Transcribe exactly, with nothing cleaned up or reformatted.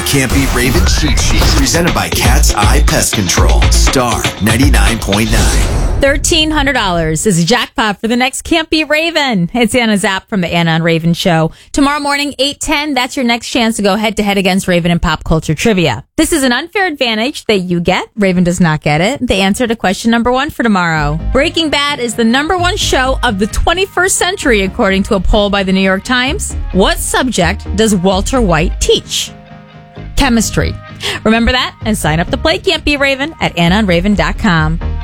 Can't Beat Raven Cheat Sheet, presented by Cat's Eye Pest Control. Star ninety-nine point nine. thirteen hundred dollars is a jackpot for the next Can't Beat Raven. It's Anna's app from the Anna and Raven Show. Tomorrow morning, eight ten, that's your next chance to go head-to-head against Raven in pop culture trivia. This is an unfair advantage that you get. Raven does not get it. The answer to question number one for tomorrow. Breaking Bad is the number one show of the twenty-first century, according to a poll by the New York Times. What subject does Walter White teach? Chemistry. Remember that and sign up to play Can't Beat Raven at anna and raven dot com.